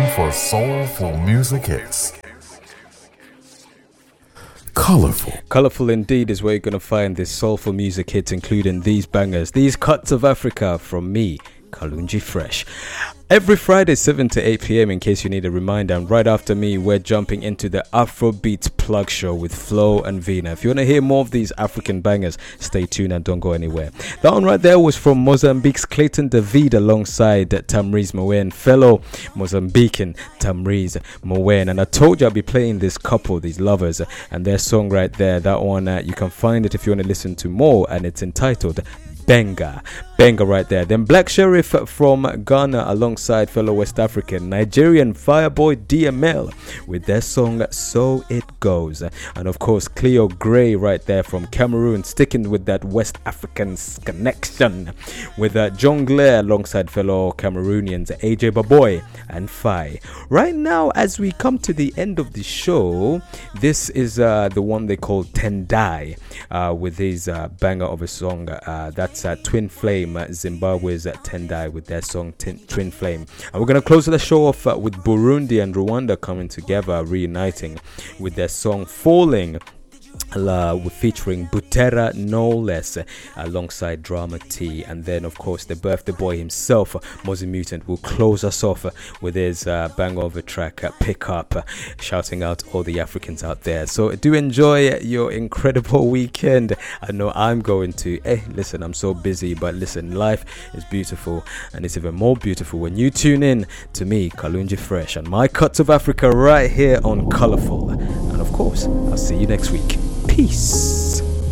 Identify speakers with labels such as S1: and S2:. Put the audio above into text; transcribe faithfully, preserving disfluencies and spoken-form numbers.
S1: for soulful music hits. Colorful.
S2: Colorful indeed is where you're going to find this soulful music hits, including these bangers, these cuts of Africa from me, Kalunji Fresh. Every Friday, seven to eight p.m. in case you need a reminder. And right after me, we're jumping into the Afrobeats Plug Show with Flo and Vina. If you want to hear more of these African bangers, stay tuned and don't go anywhere. That one right there was from Mozambique's Clayton David alongside Tamriz Mowen, fellow Mozambican Tamriz Mowen. And I told you I'll be playing this couple, these lovers, and their song right there. That one, uh, you can find it if you want to listen to more, and it's entitled Benga. Benga right there. Then Black Sheriff from Ghana alongside fellow West African Nigerian Fireboy D M L with their song So It Goes. And of course Cleo Gray right there from Cameroon, sticking with that West African connection with uh, John Glaire alongside fellow Cameroonians A J Baboy and Fai. Right now, as we come to the end of the show, this is uh, the one they call Tendai uh, with his uh, banger of a song uh, that's uh, Twin Flame, uh, Zimbabwe's uh, Tendai with their song Tin- Twin Flame. And we're going to close the show off uh, with Burundi and Rwanda coming together, reuniting with their song Falling. Uh, we're featuring Butera no less uh, alongside Drama T, and then of course the birthday boy himself, uh, Mozzie Mutant, will close us off uh, with his uh, bang over track uh, Pick Up, uh, shouting out all the Africans out there. So do enjoy your incredible weekend. I know I'm going to. Hey, listen, I'm so busy, but listen, life is beautiful, and it's even more beautiful when you tune in to me, Kalunji Fresh, and my cuts of Africa right here on Colorful. And of course, I'll see you next week. Peace.